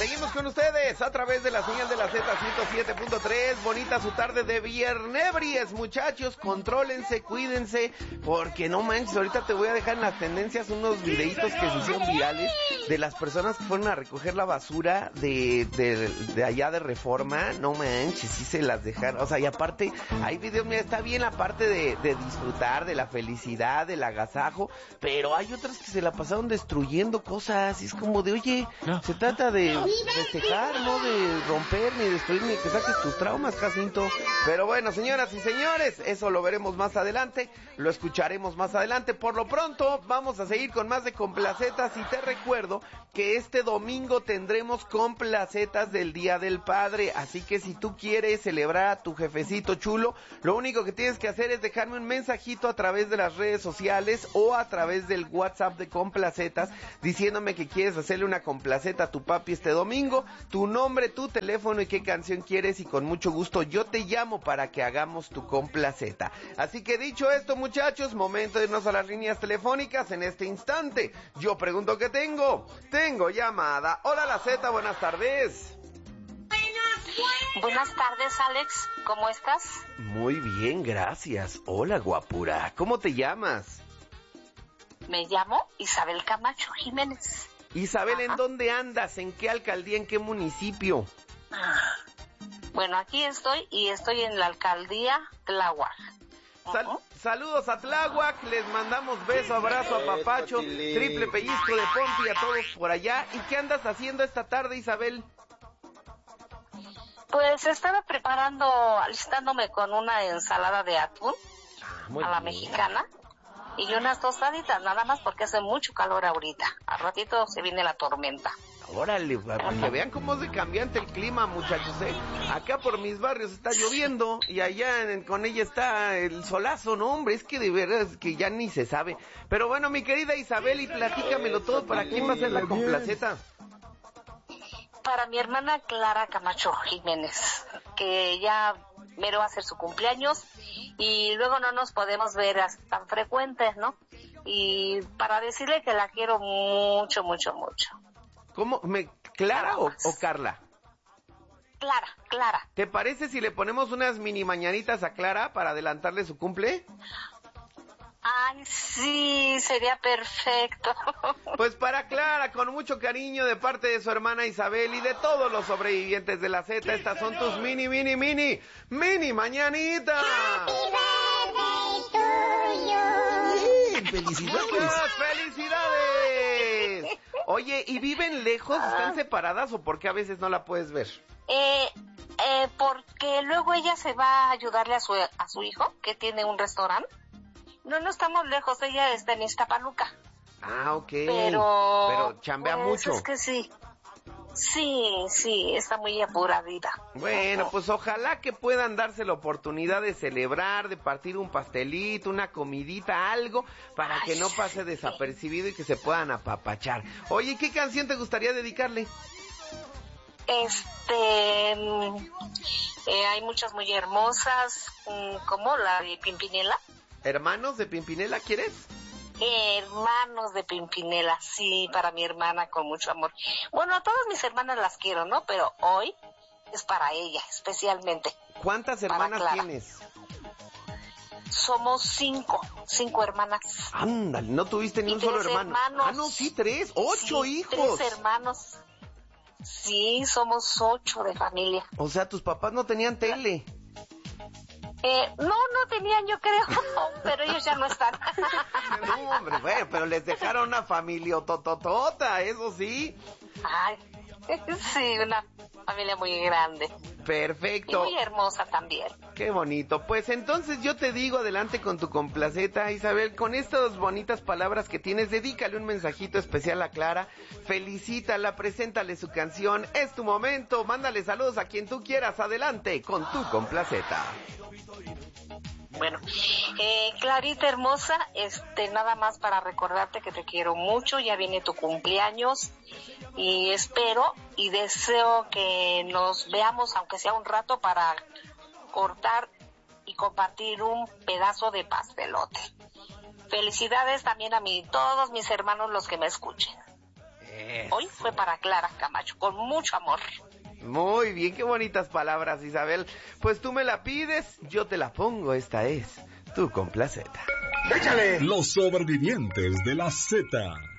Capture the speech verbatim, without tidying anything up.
Seguimos con ustedes a través de la señal de la Z ciento siete punto tres. Bonita su tarde de viernebries, muchachos. Contrólense, cuídense, porque no manches, ahorita te voy a dejar en las tendencias unos videitos que se hicieron virales de las personas que fueron a recoger la basura de, de, de allá de Reforma. No manches, sí se las dejaron. O sea, y aparte, hay videos, mira, está bien la parte de, de disfrutar, de la felicidad, del agasajo, pero hay otras que se la pasaron destruyendo cosas. Y es como de, oye, no. Se trata de festejar, no de romper, ni destruir, ni que saques tus traumas, Jacinto. Pero bueno, señoras y señores, eso lo veremos más adelante, lo escucharemos más adelante. Por lo pronto, vamos a seguir con más de Complacetas, y te recuerdo que este domingo tendremos Complacetas del Día del Padre, así que si tú quieres celebrar a tu jefecito chulo, lo único que tienes que hacer es dejarme un mensajito a través de las redes sociales o a través del WhatsApp de Complacetas, diciéndome que quieres hacerle una complaceta a tu papi este domingo, tu nombre, tu teléfono y qué canción quieres, y con mucho gusto yo te llamo para que hagamos tu complaceta. Así que dicho esto, muchachos, momento de irnos a las líneas telefónicas en este instante. Yo pregunto qué tengo. Tengo llamada. Hola, la Z, buenas tardes. Buenas tardes, Alex, ¿cómo estás? Muy bien, gracias. Hola, guapura, ¿cómo te llamas? Me llamo Isabel Camacho Jiménez. Isabel, Ajá. ¿En dónde andas? ¿En qué alcaldía? ¿En qué municipio? Bueno, aquí estoy y estoy en la alcaldía Tláhuac. Sal- uh-huh. Saludos a Tláhuac, les mandamos beso, abrazo, apapacho, triple pellizco de pompi a todos por allá. ¿Y qué andas haciendo esta tarde, Isabel? Pues estaba preparando, alistándome con una ensalada de atún ah, a la bien. mexicana y unas tostaditas, nada más porque hace mucho calor ahorita. Al ratito se viene la tormenta. Órale, para que vean cómo es de cambiante el clima, muchachos, ¿eh? Acá por mis barrios está lloviendo y allá en, con ella está el solazo, ¿no, hombre? Es que de verdad es que ya ni se sabe. Pero bueno, mi querida Isabel, y platícamelo todo, ¿para quién va a ser la complaceta? Para mi hermana Clara Camacho Jiménez, que ya mero va a ser su cumpleaños y luego no nos podemos ver tan frecuentes, ¿no? Y para decirle que la quiero mucho, mucho, mucho. ¿Cómo? ¿Me, ¿Clara o, o Carla? Clara, Clara. ¿Te parece si le ponemos unas mini mañanitas a Clara para adelantarle su cumple? Ay, sí, sería perfecto. Pues para Clara, con mucho cariño de parte de su hermana Isabel y de todos los sobrevivientes de la Z, estas son tus mini, mini, mini, mini mañanitas. Happy birthday to you. ¡Felicidades! ¡Felicidades! Oye, ¿y viven lejos? ¿Están separadas o por qué a veces no la puedes ver? Eh, eh, porque luego ella se va a ayudarle a su, a su hijo, que tiene un restaurante. No, no estamos lejos, ella está en Iztapaluca. Ah, ok. Pero... Pero chambea pues, mucho. Es que sí. Sí, sí, está muy apuradita. Bueno, pues ojalá que puedan darse la oportunidad de celebrar, de partir un pastelito, una comidita, algo, para que no pase desapercibido y que se puedan apapachar. Oye, ¿qué canción te gustaría dedicarle? Este... Eh, hay muchas muy hermosas, como la de Pimpinela. ¿Hermanos de Pimpinela quieres? Hermanos de Pimpinela, sí, para mi hermana con mucho amor. Bueno, a todas mis hermanas las quiero, ¿no? Pero hoy es para ella, especialmente. ¿Cuántas hermanas tienes? Somos cinco, cinco hermanas. Ándale, ¿no tuviste ni y un solo hermano? Hermanos. Ah, no, sí, tres, ocho sí, hijos. Tres hermanos. Sí, somos ocho de familia. O sea, tus papás no tenían tele. Eh, no, no tenían, yo creo, pero ellos ya no están. No, hombre, bueno, pero les dejaron una familia tototota, eso sí. Ay, sí, una familia muy grande. Perfecto. Y muy hermosa también. Qué bonito. Pues entonces yo te digo, adelante con tu complaceta, Isabel, con estas bonitas palabras que tienes, dedícale un mensajito especial a Clara, felicítala, preséntale su canción, es tu momento, mándale saludos a quien tú quieras, adelante con tu complaceta. Bueno, eh, Clarita hermosa, este, nada más para recordarte que te quiero mucho, ya viene tu cumpleaños y espero y deseo que nos veamos, aunque sea un rato, para cortar y compartir un pedazo de pastelote. Felicidades también a mí, todos mis hermanos los que me escuchen. Hoy fue para Clara Camacho, con mucho amor. Muy bien, qué bonitas palabras, Isabel. Pues tú me la pides, yo te la pongo. Esta es tu complaceta. ¡Échale! Los sobrevivientes de la Z.